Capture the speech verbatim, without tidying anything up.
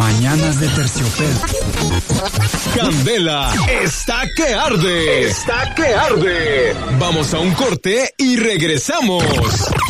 Mañanas de Terciopelo. Candela está que arde. Está que arde. Vamos a un corte y regresamos.